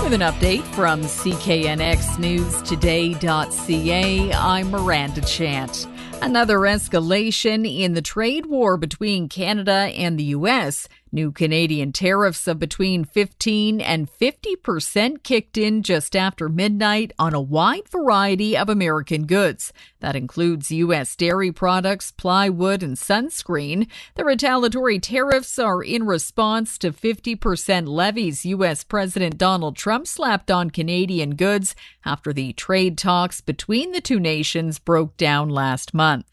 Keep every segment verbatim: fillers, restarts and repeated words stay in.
With an update from C K N X News Today dot C A, I'm Miranda Chant. Another escalation in the trade war between Canada and the U S. New Canadian tariffs of between fifteen and fifty percent kicked in just after midnight on a wide variety of American goods. That includes U S dairy products, plywood, and sunscreen. The retaliatory tariffs are in response to fifty percent levies U S President Donald Trump slapped on Canadian goods after the trade talks between the two nations broke down last month.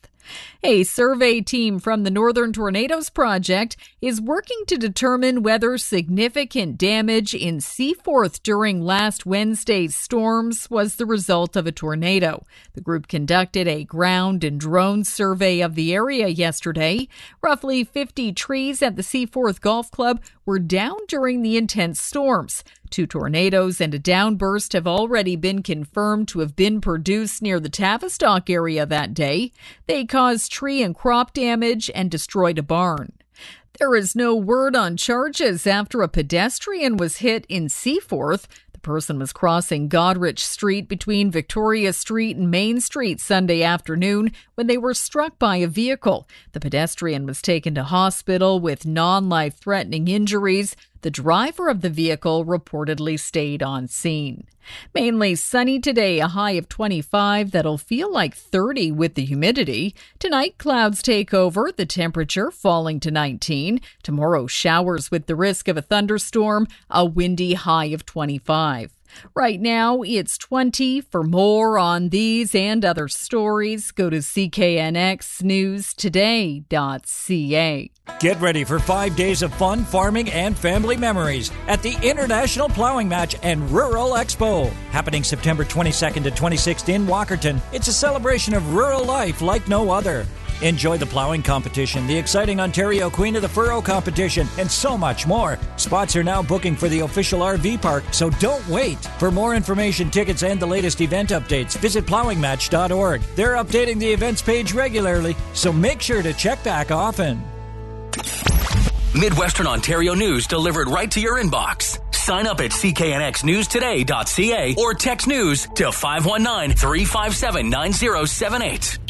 A survey team from the Northern Tornadoes Project is working to determine whether significant damage in Seaforth during last Wednesday's storms was the result of a tornado. The group conducted a ground and drone survey of the area yesterday. Roughly fifty trees at the Seaforth Golf Club were down during the intense storms. Two tornadoes and a downburst have already been confirmed to have been produced near the Tavistock area that day. They caused tree and crop damage and destroyed a barn. There is no word on charges after a pedestrian was hit in Seaforth. The person was crossing Goderich Street between Victoria Street and Main Street Sunday afternoon when they were struck by a vehicle. The pedestrian was taken to hospital with non-life-threatening injuries. The driver of the vehicle reportedly stayed on scene. Mainly sunny today, a high of twenty-five that'll feel like thirty with the humidity. Tonight, clouds take over, the temperature falling to nineteen. Tomorrow, showers with the risk of a thunderstorm, a windy high of twenty-five. Right now, it's twenty. For more on these and other stories, go to C K N X News Today dot C A. Get ready for five days of fun, farming, and family memories at the International Plowing Match and Rural Expo. Happening September twenty-second to twenty-sixth in Walkerton. It's a celebration of rural life like no other. Enjoy the plowing competition, the exciting Ontario Queen of the Furrow competition, and so much more. Spots are now booking for the official R V park, so don't wait. For more information, tickets, and the latest event updates, visit plowing match dot org. They're updating the events page regularly, so make sure to check back often. Midwestern Ontario news delivered right to your inbox. Sign up at C K N X News Today dot C A or text news to five one nine, three five seven, nine zero seven eight.